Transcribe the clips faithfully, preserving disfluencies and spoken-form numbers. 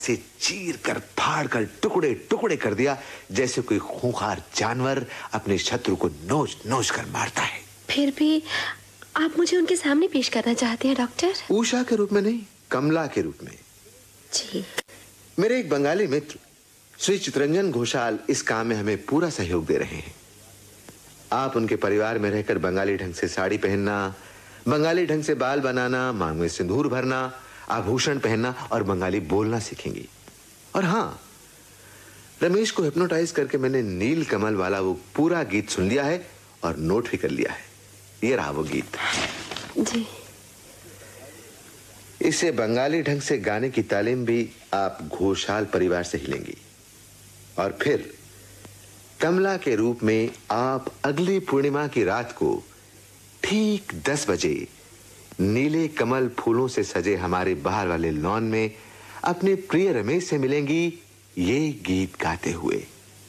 से चीर कर फाड़ कर टुकड़े टुकड़े कर दिया, जैसे कोई खूंखार जानवर अपने शत्रु को नोच नोच कर मारता है। फिर भी आप मुझे उनके सामने पेश करना चाहते हैं डॉक्टर? उषा के रूप में नहीं, कमला के रूप में। जी। मेरे एक बंगाली मित्र श्री चितरंजन घोषाल इस काम में हमें पूरा सहयोग दे रहे हैं। आप उनके परिवार में रहकर बंगाली ढंग से साड़ी पहनना, बंगाली ढंग से बाल बनाना, मांग में सिंदूर भरना, आभूषण पहनना और बंगाली बोलना सीखेंगी। और हाँ, रमेश को हिप्नोटाइज करके मैंने नील कमल वाला वो पूरा गीत सुन लिया है और नोट भी कर लिया है। ये रहा वो गीत। जी। इसे बंगाली ढंग से गाने की तालीम भी आप घोषाल परिवार से ही लेंगी। और फिर कमला के रूप में आप अगली पूर्णिमा की रात को ठीक दस बजे नीले कमल फूलों से सजे हमारे बाहर वाले लॉन में अपने प्रिय रमेश से मिलेंगी, ये गीत गाते हुए।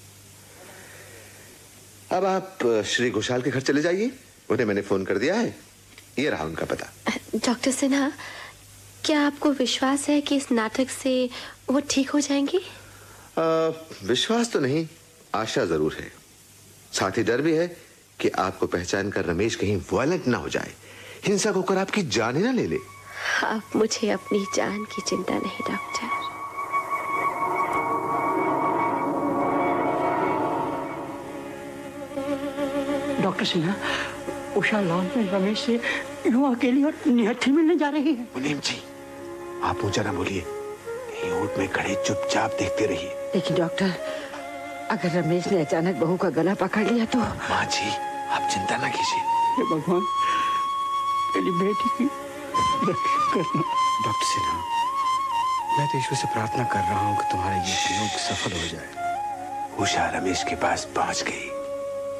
अब आप श्री घोषाल के घर चले जाइए, उन्हें मैंने फोन कर दिया है। ये रहा उनका पता। डॉक्टर सिन्हा, क्या आपको विश्वास है कि इस नाटक से वो ठीक हो जाएंगी? आ, विश्वास तो नहीं, आशा जरूर है। साथ ही डर भी है कि आपको पहचान कर रमेश कहीं वायलेंट ना हो जाए, हिंसक होकर आपकी जान ही ना ले ले। आप मुझे अपनी जान की चिंता नहीं doctor. Doctor Sinha, Usha lawn में रमेश से यूं अकेली और निहत्थी मिलने जा रही है। मुनीम जी, आप ऊंचा ना बोलिए, कहीं ओट में खड़े चुपचाप देखते रहिए। लेकिन डॉक्टर, अगर रमेश ने अचानक बहू का गला पकड़ लिया तो? माँ जी, आप चिंता ना कीजिए। हे भगवान, मेरी बेटी की रक्षा करना। डॉक्टर सिन्हा, मैं तो ईश्वर से प्रार्थना कर रहा हूँ कि तुम्हारा ये प्रयोग सफल हो जाए। उषा रमेश के पास पहुंच गई।